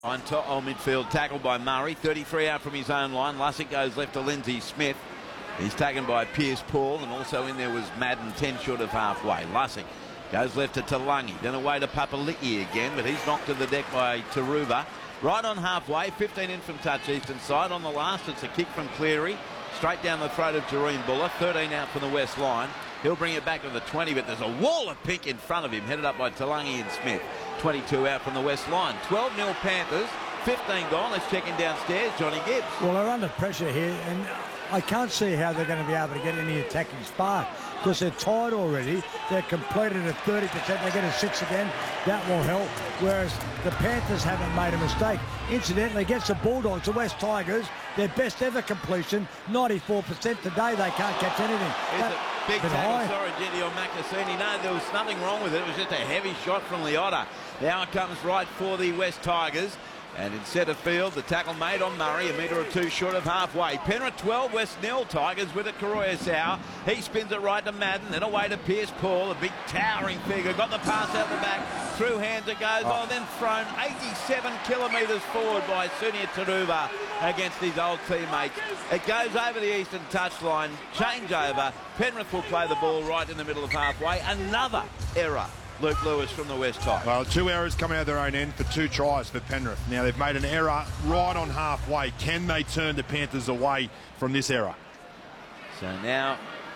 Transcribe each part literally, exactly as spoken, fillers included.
On top, on midfield, tackled by Murray, thirty-three out from his own line. Lussick goes left to Lindsay Smith. He's taken by Pierce Paul, and also in there was Madden, ten short of halfway. Lussick goes left to Talangi, then away to Papali'i again, but he's knocked to the deck by Taruva. Right on halfway, fifteen in from touch eastern side. On the last, it's a kick from Cleary, straight down the throat of Jareen Buller, thirteen out from the west line. He'll bring it back to the twenty, but there's a wall of pink in front of him, headed up by Talangi and Smith. twenty-two out from the west line. twelve nil Panthers, fifteen gone. Let's check in downstairs, Johnny Gibbs. Well, they're under pressure here, and I can't see how they're going to be able to get any attacking spark because they're tired already. They're completed at thirty percent. They get a six again. That will help. Whereas the Panthers haven't made a mistake. Incidentally, against the Bulldogs, the West Tigers, their best ever completion, ninety-four percent. Today, they can't catch anything. That, Big tackle, sorry, Jenny, on Macassini. No, there was nothing wrong with it. It was just a heavy shot from Liotta. Now it comes right for the West Tigers. And in centre field, the tackle made on Murray, a metre or two short of halfway. Penrith twelve, West nil. Tigers with it, Koroyasau. He spins it right to Madden, then away to Pierce Paul, a big towering figure. Got the pass out the back, through hands it goes. Oh, then thrown eighty-seven kilometres forward by Sunia Taruva against his old teammates. It goes over the eastern touchline, change over. Penrith will play the ball right in the middle of halfway. Another error. Luke Lewis from the West Tigers. Well, two errors coming out of their own end for two tries for Penrith. Now, they've made an error right on halfway. Can they turn the Panthers away from this error? So now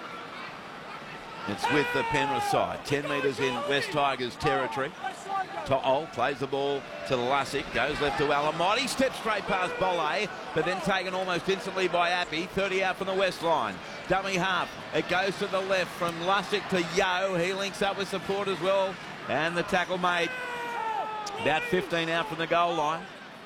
it's with the Penrith side. ten metres in West Tigers territory. To'o plays the ball to Lussick, goes left to Alamoti, steps straight past Bolle, but then taken almost instantly by Appy, thirty out from the west line. Dummy half, it goes to the left from Lussick to Yo, he links up with support as well, and the tackle made. About fifteen out from the goal line.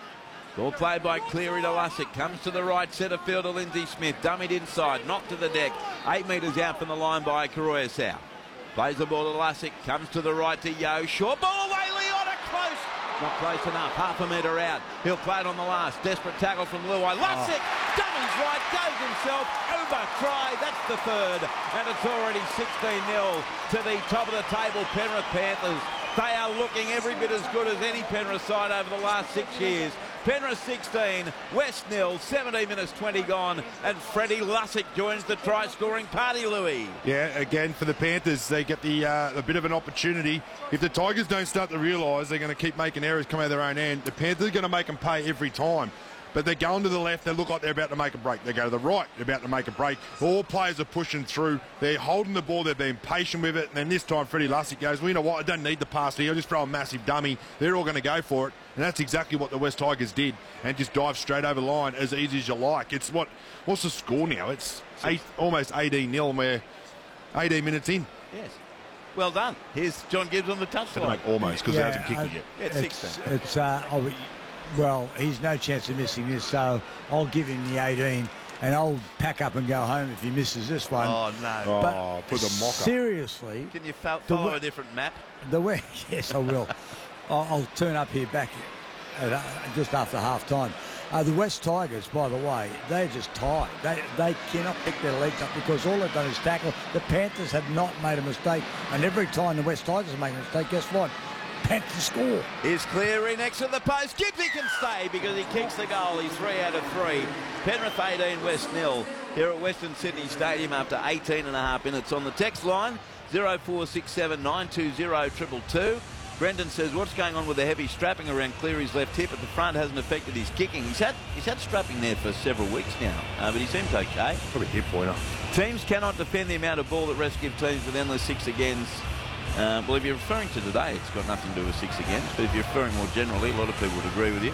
Ball played by Cleary to Lussick, comes to the right centre field to Lindsay Smith, dummied inside, knocked to the deck, eight metres out from the line by Koroyasau. Plays the ball to Lussick, comes to the right to Yo, short ball away, Liotta, close, not close enough, half a metre out. He'll play it on the last, desperate tackle from Luai. Lussick, oh. Dummies right, goes himself, over try, that's the third, and it's already sixteen nil to the top of the table, Penrith Panthers. They are looking every bit as good as any Penrith side over the last six years. Penrith sixteen, West nil, seventeen minutes twenty gone, and Freddie Lussick joins the try-scoring party, Louis. Yeah, again, for the Panthers, they get the uh, a bit of an opportunity. If the Tigers don't start to realise they're going to keep making errors come out of their own end, the Panthers are going to make them pay every time. But they're going to the left, they look like they're about to make a break. They go to the right, they're about to make a break. All players are pushing through. They're holding the ball, they're being patient with it. And then this time, Freddie Lussick goes, well, you know what, I don't need the pass here. I'll just throw a massive dummy. They're all going to go for it. And that's exactly what the West Tigers did. And just dive straight over the line as easy as you like. It's what, what's the score now? It's eight, almost eighteen nil, and we're eighteen minutes in. Yes. Well done. Here's John Gibbs on the touchline. Make almost, because yeah, they haven't kicked uh, it yet. Yeah, it's it's, sixteen. It's, uh, oh, well, he's no chance of missing this, so I'll give him the eighteen, and I'll pack up and go home if he misses this one. Oh, no. But oh, put the mocker. Seriously. Can you fo follow a different map? The way, yes, I will. I'll, I'll turn up here back at, uh, just after half time. Uh, the West Tigers, by the way, they're just tired. They, they cannot pick their legs up because all they've done is tackle. The Panthers have not made a mistake, and every time the West Tigers make a mistake, guess what? Panthers score. Here's Cleary next to the post. Gibbsy can stay because he kicks the goal. He's three out of three. Penrith eighteen, West nil here at Western Sydney Stadium after eighteen and a half minutes. On the text line, zero four six seven nine two zero two two two. Brendan says, what's going on with the heavy strapping around Cleary's left hip at the front hasn't affected his kicking. He's had he's had strapping there for several weeks now, uh, but he seems okay. Probably hip pointer. Teams cannot defend the amount of ball that refs give teams with endless six against. Uh, well, if you're referring to today, it's got nothing to do with six against, but if you're referring more generally, a lot of people would agree with you.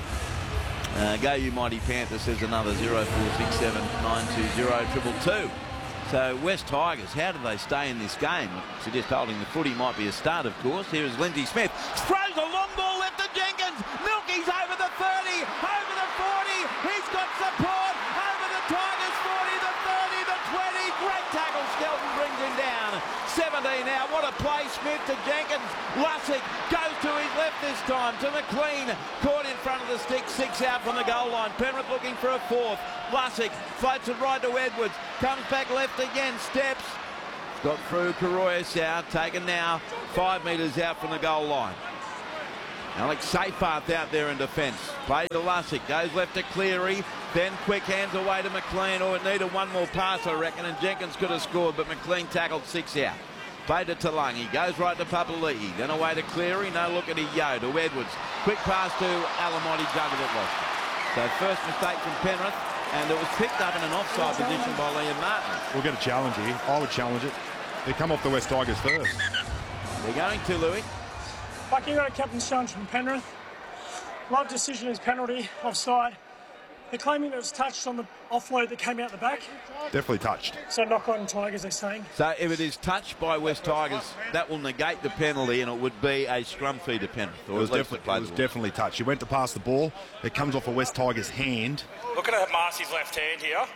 Uh, go you mighty Panther, says another zero four six seven nine two zero two two two. So West Tigers, how do they stay in this game? Suggest holding the footy might be a start, of course. Here is Lindsay Smith. Throws a long ball left to Jenkins. Milky's over the thirty, over the forty. He's got support. Over the Tigers forty, the thirty, the twenty. Great tackle. Skelton brings him down. seventeen now. What a play. Smith to Jenkins. Lussick goes to his left this time to McLean. Caught in front of the stick. Six out from the goal line. Penrith looking for a fourth. Lussick floats it right to Edwards. Comes back left again. Steps. Got through Koroyasau. Taken now five metres out from the goal line. Alex Seyfarth out there in defence. Play to Lussick. Goes left to Cleary. Then quick hands away to McLean. Oh, it needed one more pass, I reckon, and Jenkins could have scored, but McLean tackled six out. Play to Talangi. Goes right to Papali'i. Then away to Cleary. No look at Yo to Edwards. Quick pass to Alamotti. Juggled it lost. So first mistake from Penrith, and it was picked up in an offside position by Liam Martin. We'll get a challenge here. I would challenge it. They come off the West Tigers first. They're going to, Louis. Bucky, you got a captain's challenge from Penrith. Love decision is penalty, offside. They're claiming it was touched on the offload that came out the back. Definitely touched. So knock on Tigers, they're saying. So if it is touched by West Tigers, that will negate the penalty, and it would be a scrum fee to Penrith. It was, definitely, it was definitely touched. He went to pass the ball. It comes off a West Tigers hand. Looking at Marcy's left hand here.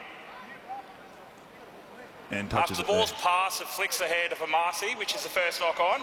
And touches After the it ball's there. pass, it flicks the head of Marcy, which is the first knock on.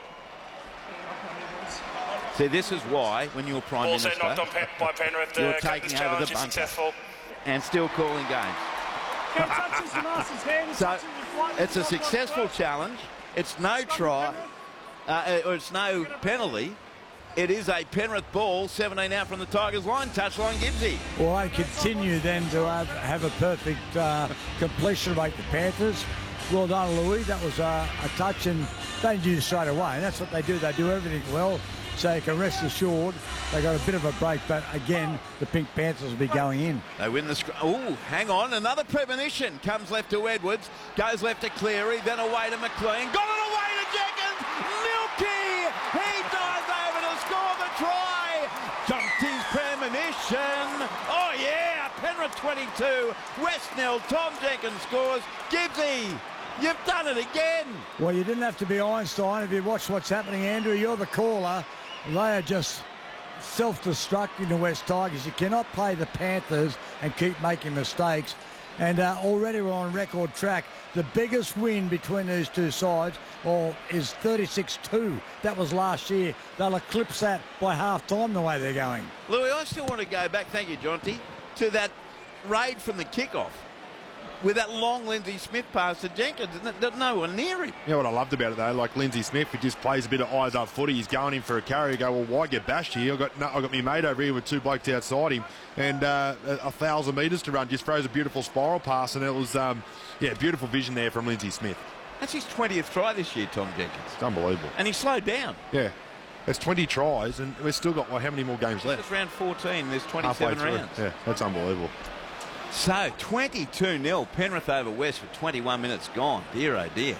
See, this is why, when you're Prime Also Minister, knocked on Pe by Penrith, you're the taking captain's over challenge the is bunker successful. and still calling games. Can't touch this Marcy's hand. So it's a successful challenge. It's no try, uh, or it's no penalty. It is a Penrith ball, seventeen out from the Tigers line, touchline Gibbsy. Well, they continue then to have, have a perfect uh, completion rate, the Panthers. Well done, Louis. That was uh, a touch, and they knew straight away. And that's what they do. They do everything well, so you can rest assured they got a bit of a break. But again, the Pink Panthers will be going in. They win the scrum. Oh, hang on. Another premonition. Comes left to Edwards. Goes left to Cleary. Then away to McLean. Got it away to Jenkins. Milky. He dives over to score the try. Jumped his premonition. Oh, yeah. Penrith twenty-two. West nil. Tom Jenkins scores. Gibbsy, you've done it again. Well, you didn't have to be Einstein. If you watch what's happening, Andrew, you're the caller. They are just self-destructing the West Tigers. You cannot play the Panthers and keep making mistakes. And uh, already we're on record track. The biggest win between these two sides or is thirty-six two. That was last year. They'll eclipse that by half-time the way they're going. Louis, I still want to go back, thank you, Jonty, to that raid from the kickoff with that long Lindsay Smith pass to Jenkins. There's no one near him. You know what I loved about it, though? Like Lindsay Smith, who just plays a bit of eyes up footy. He's going in for a carry. You go, well, why get bashed here? I've got, no, I've got my mate over here with two blokes outside him. And uh, a, a thousand metres to run. Just throws a beautiful spiral pass. And it was, um, yeah, beautiful vision there from Lindsay Smith. That's his twentieth try this year, Tom Jenkins. It's unbelievable. And he slowed down. Yeah. There's twenty tries, and we've still got, well, how many more games left? It's round fourteen. There's Halfway twenty-seven through. rounds. Yeah, that's unbelievable. So, twenty-two nil. Penrith over West with twenty-one minutes gone. Dear, oh dear.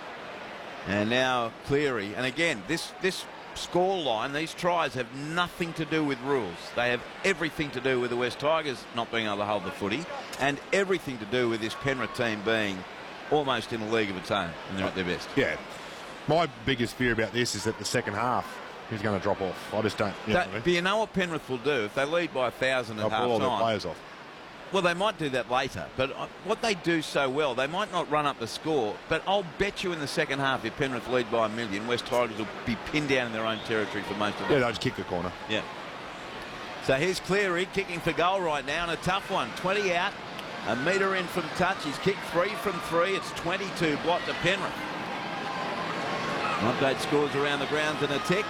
And now Cleary. And again, this, this score line, these tries have nothing to do with rules. They have everything to do with the West Tigers not being able to hold the footy, and everything to do with this Penrith team being almost in a league of its own, and they're at their best. Yeah. My biggest fear about this is that the second half is going to drop off. I just don't. You know That, what I mean? but you know what Penrith will do? If they lead by a thousand at They'll pull all their half-time, players off. well, they might do that later, but what they do so well, they might not run up the score, but I'll bet you in the second half, if Penrith lead by a million, West Tigers will be pinned down in their own territory for most of it. Yeah, they'll just kick the corner. Yeah. So here's Cleary kicking for goal right now, and a tough one. twenty out, a metre in from touch. He's kicked three from three. It's twenty-two block to Penrith. Update scores around the grounds in a tick.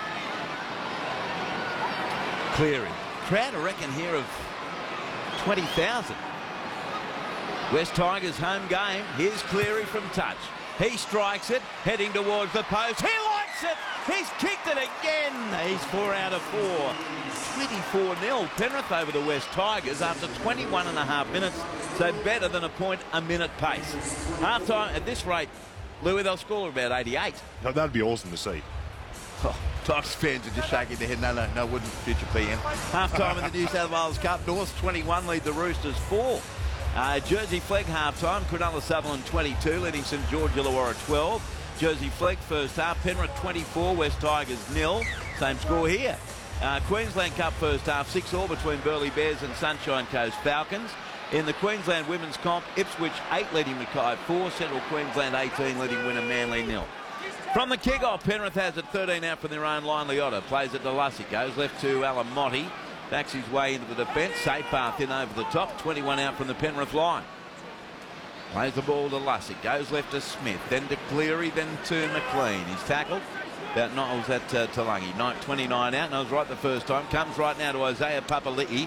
Cleary. Crowd, I reckon, here of twenty thousand. West Tigers home game. Here's Cleary from touch. He strikes it, heading towards the post. He likes it. He's kicked it again. He's four out of four. twenty-four nil. Penrith over the West Tigers after twenty-one and a half minutes. So better than a point a minute pace. Half time at this rate, Louis, they'll score about eighty-eight. No, that'd be awesome to see. Oh, Tigers fans are just shaking their head. No, no, no, wouldn't future P M. Half time in the New South Wales Cup. North twenty-one lead the Roosters four. Uh, Jersey Flegg half time. Cronulla Sutherland twenty-two, leading St George Illawarra twelve. Jersey Flegg first half. Penrith twenty-four, West Tigers nil. Same score here. Uh, Queensland Cup first half. six all between Burleigh Bears and Sunshine Coast Falcons. In the Queensland Women's Comp, Ipswich eight leading Mackay four. Central Queensland eighteen leading winner Manly nil. From the kick-off, Penrith has it thirteen out from their own line. Liotta plays it to Lussick. Goes left to Alamotti. Backs his way into the defence. Seyfarth in over the top. twenty-one out from the Penrith line. Plays the ball to Lussick. Goes left to Smith. Then to Cleary. Then to McLean. He's tackled. about Niles at uh, Talangi. twenty-nine out, and I was right the first time. Comes right now to Isaiah Papali'i.